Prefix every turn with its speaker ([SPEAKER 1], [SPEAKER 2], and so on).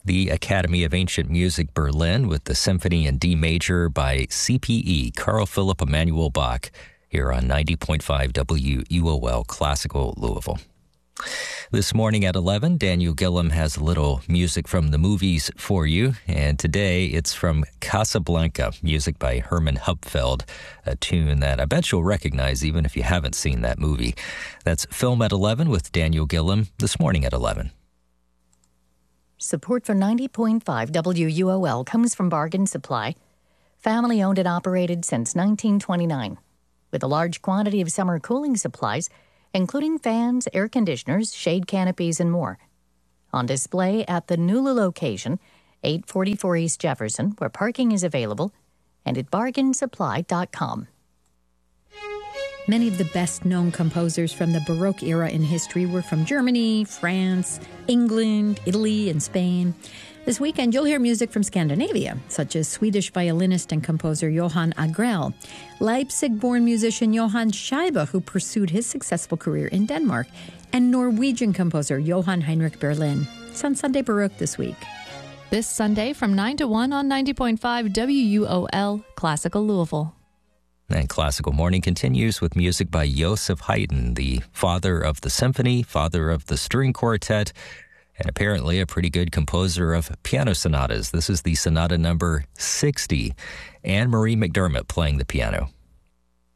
[SPEAKER 1] the Academy of Ancient Music Berlin with the Symphony in D Major by CPE, Carl Philipp Emanuel Bach, here on 90.5 WUOL Classical Louisville. This morning at 11, Daniel Gillum has a little music from the movies for you, and today it's from Casablanca, music by Hermann Hupfeld, a tune that I bet you'll recognize even if you haven't seen that movie. That's Film at 11 with Daniel Gillum this morning at 11.
[SPEAKER 2] Support for 90.5 WUOL comes from Bargain Supply, family-owned and operated since 1929, with a large quantity of summer cooling supplies, including fans, air conditioners, shade canopies, and more. On display at the Nula location, 844 East Jefferson, where parking is available, and at bargainsupply.com.
[SPEAKER 3] Many of the best-known composers from the Baroque era in history were from Germany, France, England, Italy, and Spain. This weekend, you'll hear music from Scandinavia, such as Swedish violinist and composer Johan Agrell, Leipzig-born musician Johann Scheibe, who pursued his successful career in Denmark, and Norwegian composer Johann Heinrich Berlin. It's on Sunday Baroque this week.
[SPEAKER 4] This Sunday from 9 to 1 on 90.5 WUOL Classical Louisville.
[SPEAKER 1] And Classical Morning continues with music by Joseph Haydn, the father of the symphony, father of the string quartet, and apparently a pretty good composer of piano sonatas. This is the sonata number 60. Anne-Marie McDermott playing the piano.